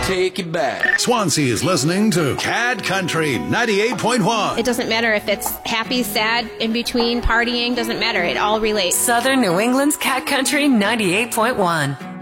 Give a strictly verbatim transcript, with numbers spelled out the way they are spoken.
take it back. Swansea is listening to Cat Country ninety-eight point one. It doesn't matter if it's happy, sad, in between, partying, doesn't matter. It all relates. Southern New England's Cat Country ninety-eight point one.